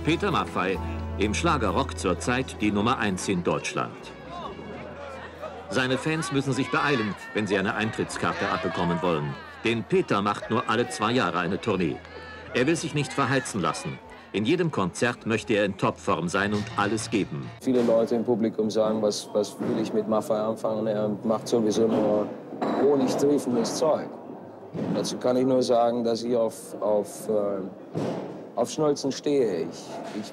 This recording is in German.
Peter Maffay, im Schlagerrock zurzeit die Nummer 1 in Deutschland. Seine Fans müssen sich beeilen, wenn sie eine Eintrittskarte abbekommen wollen. Denn Peter macht nur alle 2 Jahre eine Tournee. Er will sich nicht verheizen lassen. In jedem Konzert möchte er in Topform sein und alles geben. Viele Leute im Publikum sagen, was will ich mit Maffay anfangen? Er macht sowieso nur honigtriefendes Zeug. Dazu kann ich nur sagen, dass ich auf Schnulzen stehe. Ich